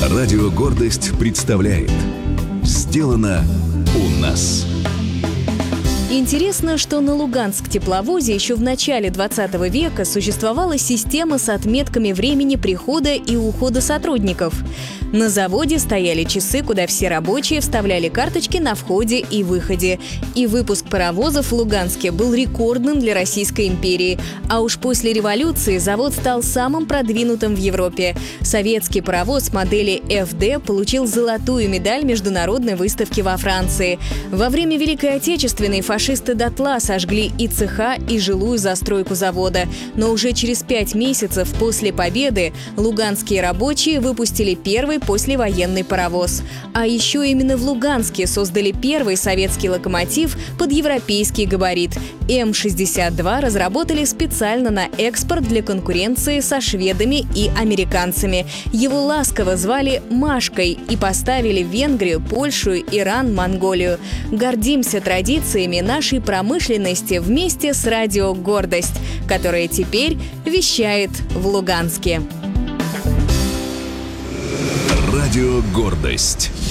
Радио «Гордость» представляет «Сделано у нас». Интересно, что на Луганск-тепловозе еще в начале 20 века существовала система с отметками времени прихода и ухода сотрудников. На заводе стояли часы, куда все рабочие вставляли карточки на входе и выходе. И выпуск паровозов в Луганске был рекордным для Российской империи. А уж после революции завод стал самым продвинутым в Европе. Советский паровоз модели ФД получил золотую медаль международной выставки во Франции. Во время Великой Отечественной фашисты дотла сожгли и цеха, и жилую застройку завода. Но уже через 5 месяцев после победы луганские рабочие выпустили первый послевоенный паровоз. А еще именно в Луганске создали первый советский локомотив под европейский габарит. М-62 разработали специально на экспорт для конкуренции со шведами и американцами. Его ласково звали «Машкой» и поставили в Венгрию, Польшу, Иран, Монголию. Гордимся традициями нашей промышленности вместе с радио «Гордость», которое теперь вещает в Луганске. Радио «Гордость».